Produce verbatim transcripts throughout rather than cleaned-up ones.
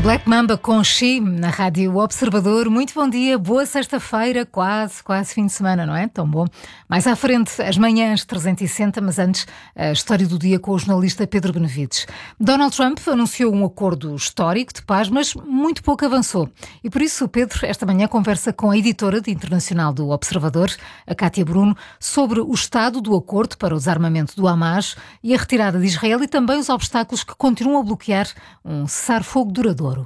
Black Mamba com She, na Rádio Observador. Muito bom dia, boa sexta-feira, quase, quase fim de semana, não é? Tão bom. Mais à frente, as manhãs trezentos e sessenta, mas antes, a história do dia com o jornalista Pedro Benevides. Donald Trump anunciou um acordo histórico de paz, mas muito pouco avançou. E por isso o Pedro, esta manhã, conversa com a editora de internacional do Observador, a Kátia Bruno, sobre o estado do acordo para o desarmamento do Hamas e a retirada de Israel e também os obstáculos que continuam a bloquear um cessar-fogo duradouro.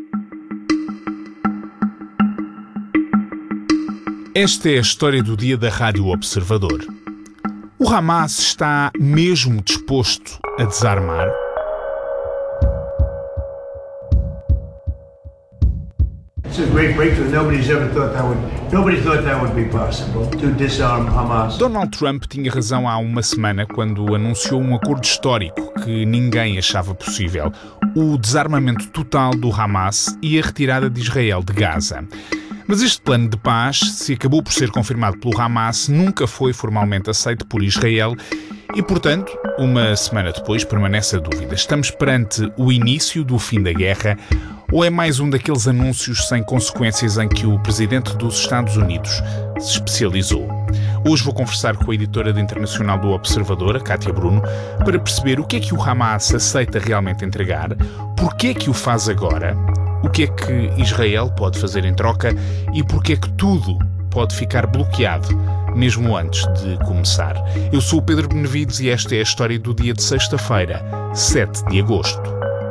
Esta é a história do dia da Rádio Observador. O Hamas está mesmo disposto a desarmar? It's a great breakthrough. Nobody's ever thought that would. Nobody thought that would be possible to disarm Hamas. Donald Trump tinha razão há uma semana quando anunciou um acordo histórico que ninguém achava possível: o desarmamento total do Hamas e a retirada de Israel de Gaza. Mas este plano de paz, se acabou por ser confirmado pelo Hamas, nunca foi formalmente aceito por Israel e, portanto, uma semana depois permanece a dúvida. Estamos perante o início do fim da guerra ou é mais um daqueles anúncios sem consequências em que o presidente dos Estados Unidos se especializou? Hoje vou conversar com a editora de internacional do Observador, a Kátia Bruno, para perceber o que é que o Hamas aceita realmente entregar, porquê é que o faz agora, o que é que Israel pode fazer em troca e porquê é que tudo pode ficar bloqueado mesmo antes de começar. Eu sou o Pedro Benevides e esta é a história do dia de sexta-feira, sete de agosto.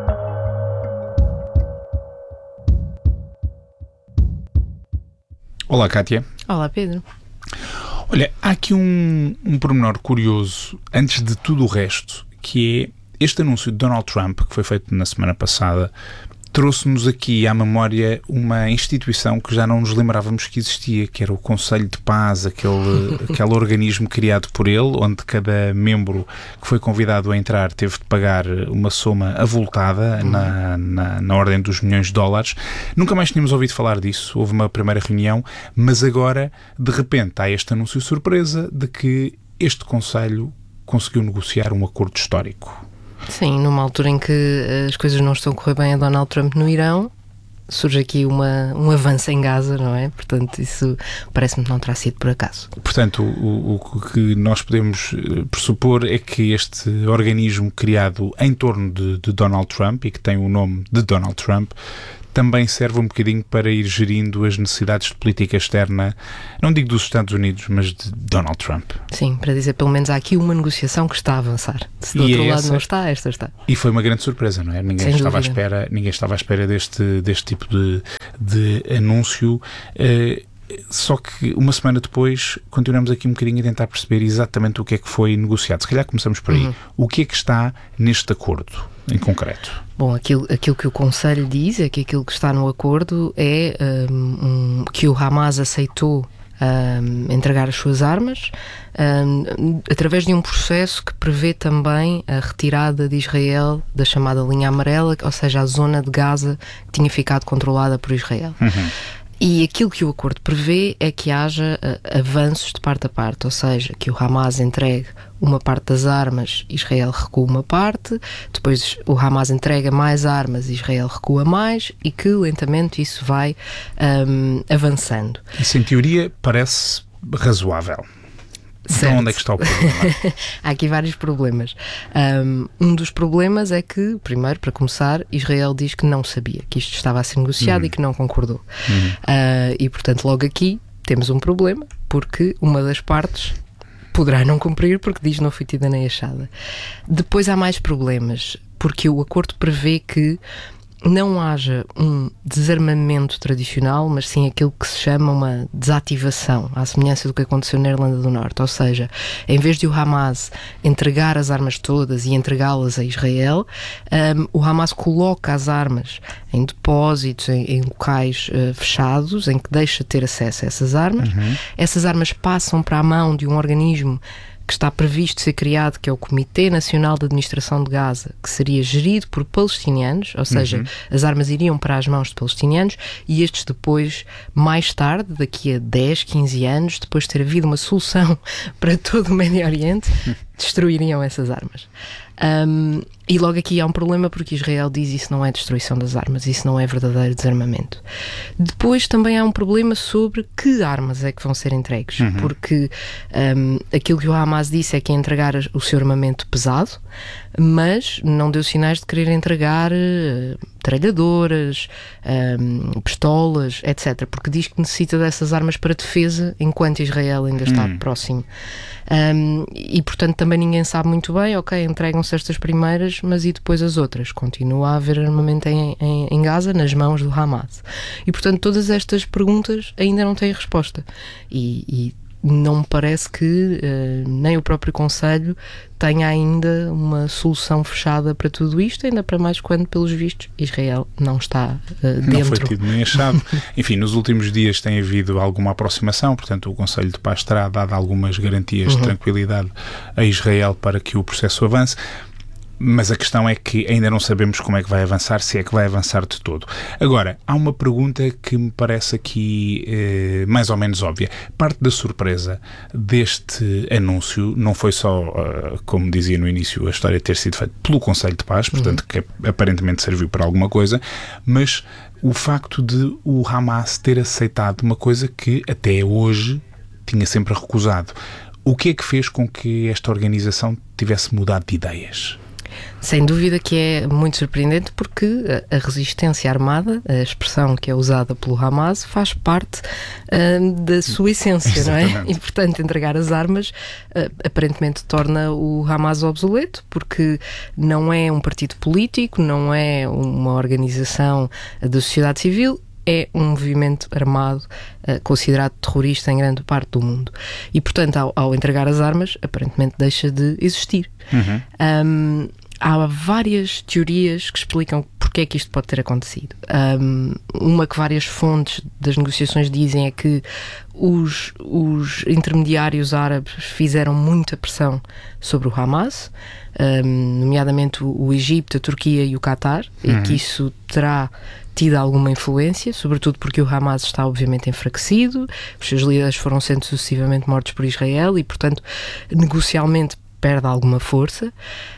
Olá, Kátia. Olá, Pedro. Olha, há aqui um, um pormenor curioso, antes de tudo o resto, que é este anúncio de Donald Trump, que foi feito na semana passada, trouxe-nos aqui à memória uma instituição que já não nos lembrávamos que existia, que era o Conselho de Paz, aquele, aquele organismo criado por ele, onde cada membro que foi convidado a entrar teve de pagar uma soma avultada, uhum. na, na, na ordem dos milhões de dólares. Nunca mais tínhamos ouvido falar disso, houve uma primeira reunião, mas agora, de repente, há este anúncio surpresa de que este Conselho conseguiu negociar um acordo histórico. Sim, numa altura em que as coisas não estão a correr bem a Donald Trump no Irão, surge aqui uma, um avanço em Gaza, não é? Portanto, isso parece-me que não terá sido por acaso. Portanto, o, o que nós podemos pressupor é que este organismo criado em torno de, de Donald Trump e que tem o nome de Donald Trump também serve um bocadinho para ir gerindo as necessidades de política externa, não digo dos Estados Unidos, mas de Donald Trump. Sim, para dizer pelo menos há aqui uma negociação que está a avançar. Se do e outro é lado essa... não está, esta está. E foi uma grande surpresa, não é? Ninguém, estava à, espera, ninguém estava à espera deste, deste tipo de, de anúncio. Uh, Só que uma semana depois continuamos aqui um bocadinho a tentar perceber exatamente o que é que foi negociado. Se calhar começamos por aí. Uhum. O que é que está neste acordo, em concreto? Bom, aquilo, aquilo que o Conselho diz é que aquilo que está no acordo é um, um, que o Hamas aceitou um, entregar as suas armas um, através de um processo que prevê também a retirada de Israel da chamada linha amarela, ou seja, a zona de Gaza que tinha ficado controlada por Israel. Uhum. E aquilo que o acordo prevê é que haja uh, avanços de parte a parte, ou seja, que o Hamas entregue uma parte das armas, Israel recua uma parte, depois o Hamas entrega mais armas, Israel recua mais, e que lentamente isso vai um, avançando. Isso, em teoria, parece razoável. Certo. Então onde é que está o problema? Há aqui vários problemas. Um, um dos problemas é que, primeiro, para começar, Israel diz que não sabia que isto estava a ser negociado uhum. e que não concordou. Uhum. Uh, e, portanto, logo aqui temos um problema, porque uma das partes poderá não cumprir porque diz não foi tida nem achada. Depois há mais problemas, porque o acordo prevê que não haja um desarmamento tradicional, mas sim aquilo que se chama uma desativação, à semelhança do que aconteceu na Irlanda do Norte. Ou seja, em vez de o Hamas entregar as armas todas e entregá-las a Israel, um, o Hamas coloca as armas em depósitos, em, em locais uh, fechados, em que deixa de ter acesso a essas armas. Uhum. Essas armas passam para a mão de um organismo que está previsto ser criado, que é o Comitê Nacional de Administração de Gaza, que seria gerido por palestinianos, ou seja, uhum. as armas iriam para as mãos de palestinianos e estes depois, mais tarde, daqui a dez, quinze anos, depois de ter havido uma solução para todo o Médio Oriente, destruiriam essas armas. Um, e logo aqui há um problema, porque Israel diz isso não é destruição das armas, isso não é verdadeiro desarmamento. Depois também há um problema sobre que armas é que vão ser entregues, uhum. porque um, aquilo que o Hamas disse é que ia entregar o seu armamento pesado, mas não deu sinais de querer entregar uh, metralhadoras, um, pistolas, etcétera, porque diz que necessita dessas armas para defesa enquanto Israel ainda está uhum. próximo. Um, e portanto também ninguém sabe muito bem, ok, entregam-se estas primeiras, mas e depois as outras? Continua a haver armamento em, em, em Gaza nas mãos do Hamas. E portanto todas estas perguntas ainda não têm resposta. E, e não me parece que uh, nem o próprio Conselho tenha ainda uma solução fechada para tudo isto, ainda para mais quando, pelos vistos, Israel não está uh, dentro. Não foi tido nem achado. Enfim, nos últimos dias tem havido alguma aproximação, portanto o Conselho de Paz terá dado algumas garantias uhum. de tranquilidade a Israel para que o processo avance. Mas a questão é que ainda não sabemos como é que vai avançar, se é que vai avançar de todo. Agora, há uma pergunta que me parece aqui eh, mais ou menos óbvia. Parte da surpresa deste anúncio não foi só, uh, como dizia no início, a história ter sido feita pelo Conselho de Paz, portanto, uhum. que aparentemente serviu para alguma coisa, mas o facto de o Hamas ter aceitado uma coisa que até hoje tinha sempre recusado. O que é que fez com que esta organização tivesse mudado de ideias? Sem dúvida que é muito surpreendente, porque a resistência armada, a expressão que é usada pelo Hamas, faz parte uh, da sua essência, não é? E, portanto, entregar as armas uh, aparentemente torna o Hamas obsoleto, porque não é um partido político, não é uma organização da sociedade civil, é um movimento armado uh, considerado terrorista em grande parte do mundo. E, portanto, ao, ao entregar as armas, aparentemente deixa de existir. Uhum. Um, há várias teorias que explicam porque é que isto pode ter acontecido. Um, uma que várias fontes das negociações dizem é que os, os intermediários árabes fizeram muita pressão sobre o Hamas, um, nomeadamente o, o Egito, a Turquia e o Qatar, uhum. e que isso terá tido alguma influência, sobretudo porque o Hamas está obviamente enfraquecido, os seus líderes foram sendo sucessivamente mortos por Israel e, portanto, negocialmente perde alguma força.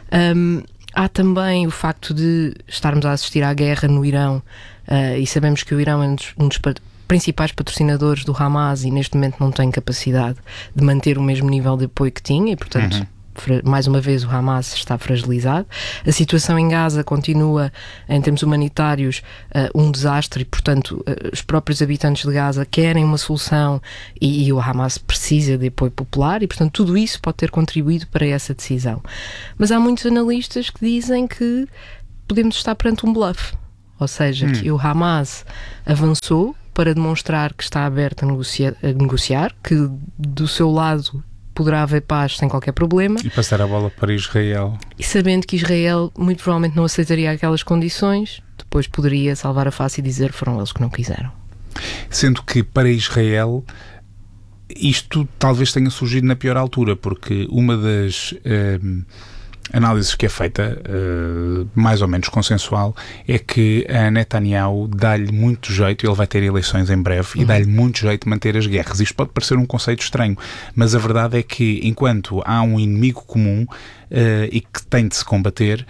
Um, há também o facto de estarmos a assistir à guerra no Irão, uh, e sabemos que o Irão é um dos, um dos principais patrocinadores do Hamas e neste momento não tem capacidade de manter o mesmo nível de apoio que tinha e, portanto, uhum. mais uma vez o Hamas está fragilizado. A situação em Gaza continua, em termos humanitários, uh, um desastre e, portanto, uh, os próprios habitantes de Gaza querem uma solução e, e o Hamas precisa de apoio popular e, portanto, tudo isso pode ter contribuído para essa decisão. Mas há muitos analistas que dizem que podemos estar perante um bluff, ou seja, hum. que o Hamas avançou para demonstrar que está aberto a negociar, a negociar, que do seu lado poderá haver paz sem qualquer problema. E passar a bola para Israel. E sabendo que Israel muito provavelmente não aceitaria aquelas condições, depois poderia salvar a face e dizer foram eles que não quiseram. Sendo que para Israel isto talvez tenha surgido na pior altura, porque uma das uh, análises que é feita, uh, mais ou menos consensual, é que a Netanyahu dá-lhe muito jeito, ele vai ter eleições em breve, uhum. e dá-lhe muito jeito de manter as guerras. Isto pode parecer um conceito estranho, mas a verdade é que enquanto há um inimigo comum uh, e que tem de se combater,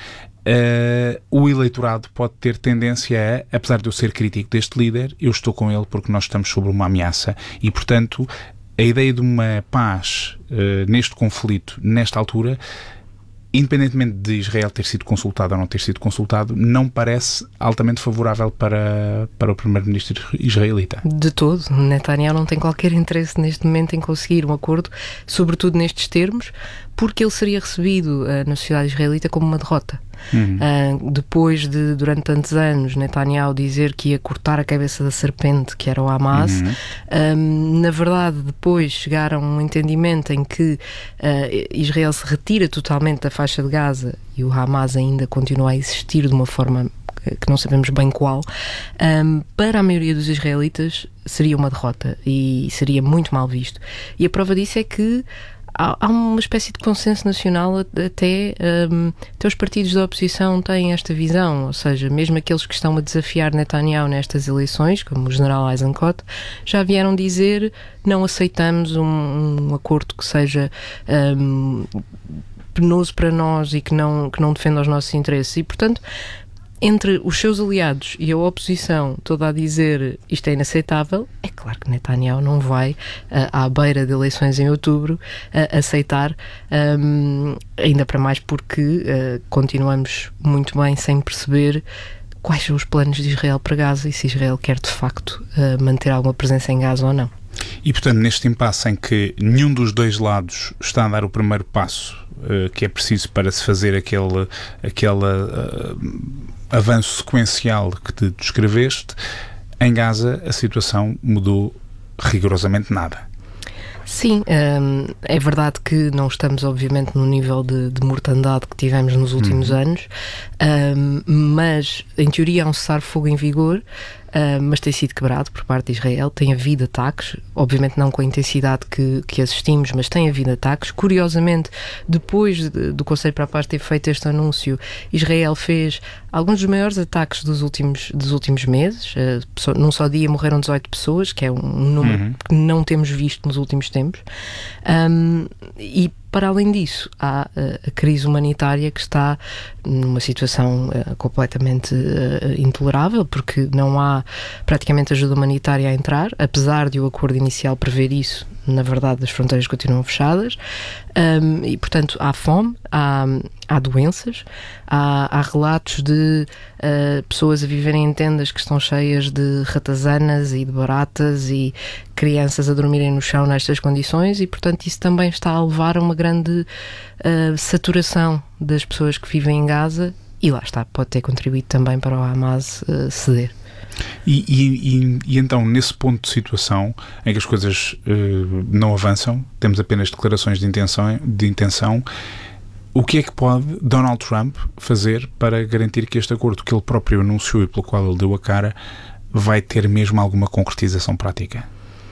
Uh, o eleitorado pode ter tendência a, apesar de eu ser crítico deste líder, eu estou com ele porque nós estamos sob uma ameaça e, portanto, a ideia de uma paz uh, neste conflito, nesta altura, independentemente de Israel ter sido consultado ou não ter sido consultado, não parece altamente favorável para, para o primeiro-ministro israelita. De todo. Netanyahu não tem qualquer interesse neste momento em conseguir um acordo, sobretudo nestes termos, porque ele seria recebido uh, na sociedade israelita como uma derrota. Uhum. Uh, depois de, durante tantos anos, Netanyahu dizer que ia cortar a cabeça da serpente, que era o Hamas, uhum. um, na verdade, depois chegaram a um entendimento em que uh, Israel se retira totalmente da faixa de Gaza e o Hamas ainda continua a existir de uma forma que não sabemos bem qual. Um, para a maioria dos israelitas seria uma derrota e seria muito mal visto. E a prova disso é que há uma espécie de consenso nacional, até, um, até os partidos da oposição têm esta visão, ou seja, mesmo aqueles que estão a desafiar Netanyahu nestas eleições, como o general Eisenkot, já vieram dizer não aceitamos um, um acordo que seja um, penoso para nós e que não, que não defende os nossos interesses. E, portanto, entre os seus aliados e a oposição toda a dizer isto é inaceitável, é claro que Netanyahu não vai, uh, à beira de eleições em outubro, uh, aceitar, um, ainda para mais porque uh, continuamos muito bem sem perceber quais são os planos de Israel para Gaza e se Israel quer de facto uh, manter alguma presença em Gaza ou não. E, portanto, neste impasse em que nenhum dos dois lados está a dar o primeiro passo uh, que é preciso para se fazer aquele, aquele uh, avanço sequencial que te descreveste, em Gaza a situação mudou rigorosamente nada. Sim, um, é verdade que não estamos obviamente no nível de, de mortandade que tivemos nos últimos uhum. anos, um, mas em teoria há um cessar-fogo em vigor, uh, mas tem sido quebrado por parte de Israel. Tem havido ataques, obviamente não com a intensidade que, que assistimos, mas tem havido ataques. Curiosamente, depois de, do Conselho para a Paz ter feito este anúncio, Israel fez alguns dos maiores ataques dos últimos, dos últimos meses. Uh, num só dia morreram dezoito pessoas, que é um, um número uhum. que não temos visto nos últimos tempos. Um, e para além disso há uh, a crise humanitária que está numa situação uh, completamente uh, intolerável, porque não há praticamente ajuda humanitária a entrar, apesar de o acordo inicial prever isso. Na verdade, as fronteiras continuam fechadas, um, e portanto há fome, há, há doenças, há, há relatos de uh, pessoas a viverem em tendas que estão cheias de ratazanas e de baratas e crianças a dormirem no chão nestas condições, e portanto isso também está a levar a uma grande uh, saturação das pessoas que vivem em Gaza, e lá está, pode ter contribuído também para o Hamas uh, ceder. E, e, e, e então, nesse ponto de situação em que as coisas uh, não avançam, temos apenas declarações de intenção, de intenção, o que é que pode Donald Trump fazer para garantir que este acordo que ele próprio anunciou e pelo qual ele deu a cara vai ter mesmo alguma concretização prática?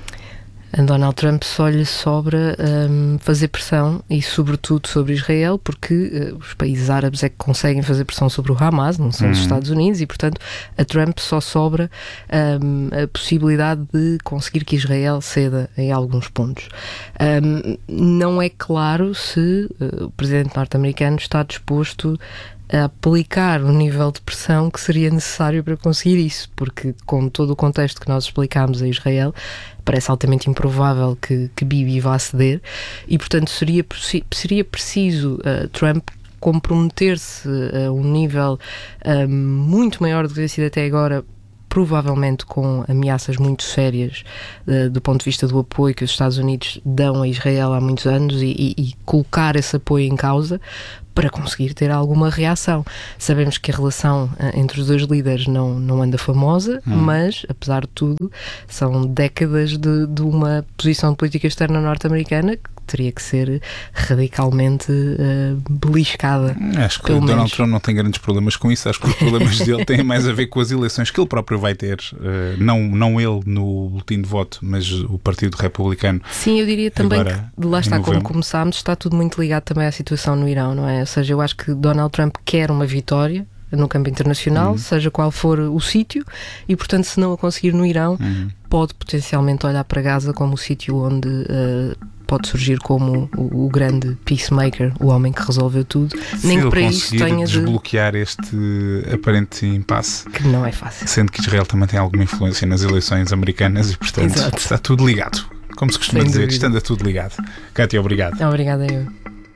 A Donald Trump só lhe sobra um, fazer pressão, e sobretudo sobre Israel, porque uh, os países árabes é que conseguem fazer pressão sobre o Hamas, não são uhum. os Estados Unidos, e portanto a Trump só sobra um, a possibilidade de conseguir que Israel ceda em alguns pontos. Um, não é claro se uh, o presidente norte-americano está disposto a aplicar o nível de pressão que seria necessário para conseguir isso, porque com todo o contexto que nós explicámos a Israel, parece altamente improvável que, que Bibi vá ceder, e portanto seria, seria preciso uh, Trump comprometer-se a um nível uh, muito maior do que tem sido até agora, provavelmente com ameaças muito sérias uh, do ponto de vista do apoio que os Estados Unidos dão a Israel há muitos anos, e, e, e colocar esse apoio em causa para conseguir ter alguma reação. Sabemos que a relação uh, entre os dois líderes não, não anda famosa, hum. mas, apesar de tudo, são décadas de, de uma posição de política externa norte-americana que teria que ser radicalmente uh, beliscada. Acho que o Donald menos. Trump não tem grandes problemas com isso. Acho que os problemas dele têm mais a ver com as eleições que ele próprio vai ter. Uh, não, não ele no boletim de voto, mas o Partido Republicano. Sim, eu diria também que, lá está, como começámos, está tudo muito ligado também à situação no Irão, não é? Ou seja, eu acho que Donald Trump quer uma vitória no campo internacional, uhum. seja qual for o sítio, e portanto, se não a conseguir no Irão, uhum. pode potencialmente olhar para Gaza como o sítio onde uh, pode surgir como o, o grande peacemaker, o homem que resolveu tudo. Se nem ele para isso tenha de desbloquear este aparente impasse, que não é fácil, sendo que Israel também tem alguma influência nas eleições americanas e portanto Exato. Está tudo ligado, como se costuma Sem dizer, dúvida. Estando tudo ligado. Cátia, obrigado. Obrigada eu.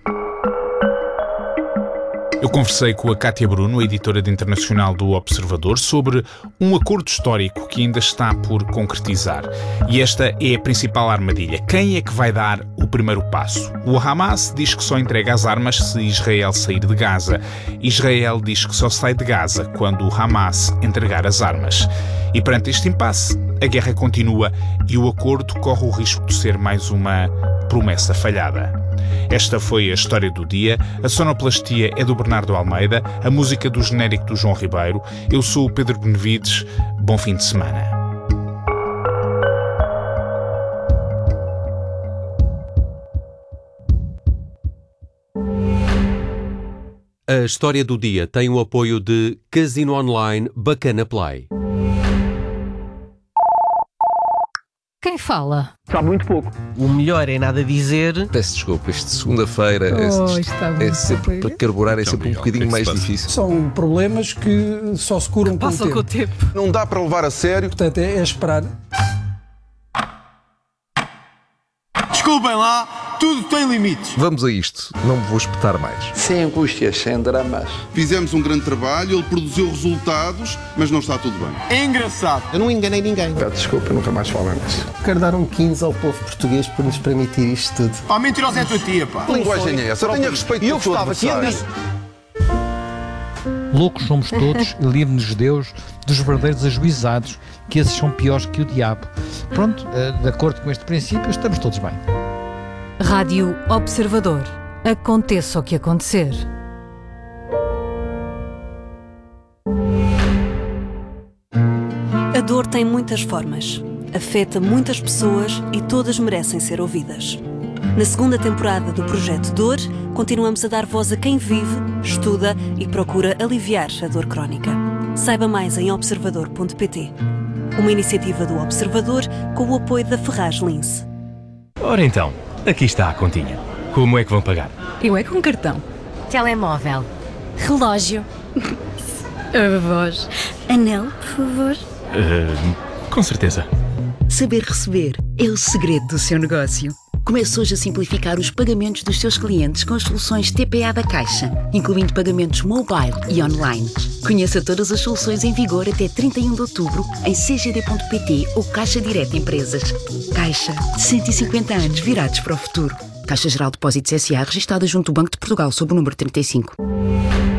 Eu conversei com a Cátia Bruno, editora de internacional do Observador, sobre um acordo histórico que ainda está por concretizar. E esta é a principal armadilha. Quem é que vai dar o primeiro passo? O Hamas diz que só entrega as armas se Israel sair de Gaza. Israel diz que só sai de Gaza quando o Hamas entregar as armas. E perante este impasse, a guerra continua e o acordo corre o risco de ser mais uma promessa falhada. Esta foi a história do dia. A sonoplastia é do Bernardo Almeida, a música do genérico do João Ribeiro. Eu sou o Pedro Benevides. Bom fim de semana. A história do dia tem o apoio de Casino Online Bacana Play. Quem fala. Sabe muito pouco. O melhor é nada dizer. Peço desculpa, isto de segunda-feira Oh, é, está é muito sempre bem. para carburar, é Então, sempre um Miguel, bocadinho o que é que mais se passa? difícil. São problemas que só se curam com o Passam tempo. com o tempo. Não dá para levar a sério. Portanto, é, é esperar. Desculpem lá, tudo tem limites. Vamos a isto, não me vou espetar mais. Sem angústias, sem dramas. Fizemos um grande trabalho, ele produziu resultados, mas não está tudo bem. É engraçado. Eu não enganei ninguém. Peço desculpa, nunca mais falo nisso. Quero dar um quinze ao povo português por nos permitir isto tudo. Oh, mentirosa é a tua tia, pá. Que linguagem é essa? Tenha respeito Eu pelo seu gostava que ele adversário. disse. Loucos somos todos e livre-nos Deus dos verdadeiros ajuizados, que esses são piores que o diabo. Pronto, eh, de acordo com este princípio, estamos todos bem. Rádio Observador. Aconteça o que acontecer. A dor tem muitas formas. Afeta muitas pessoas e todas merecem ser ouvidas. Na segunda temporada do Projeto Dor, continuamos a dar voz a quem vive, estuda e procura aliviar a dor crónica. Saiba mais em observador ponto pt. Uma iniciativa do Observador com o apoio da Ferraz Lince. Ora então, aqui está a continha. Como é que vão pagar? Eu é com cartão. Telemóvel. Relógio. A voz. Anel, por favor. Uh, com certeza. Saber receber é o segredo do seu negócio. Comece hoje a simplificar os pagamentos dos seus clientes com as soluções T P A da Caixa, incluindo pagamentos mobile e online. Conheça todas as soluções em vigor até trinta e um de outubro em c g d ponto p t ou Caixa Direta Empresas. Caixa, cento e cinquenta anos virados para o futuro. Caixa Geral de Depósitos S A registada junto ao Banco de Portugal sob o número trinta e cinco.